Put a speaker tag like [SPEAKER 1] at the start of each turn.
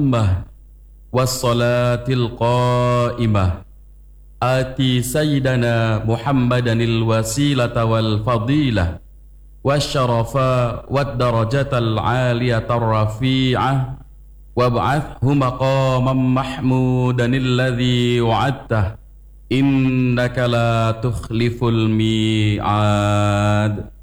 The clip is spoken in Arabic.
[SPEAKER 1] التامة والصلاة القائمة آتي سيدنا محمدا الوسيلة والفضيلة والشرف والدرجة العالية الرفيعة وابعثه مقاما محمودا الذي وعدته إنك لا تخلف الميعاد.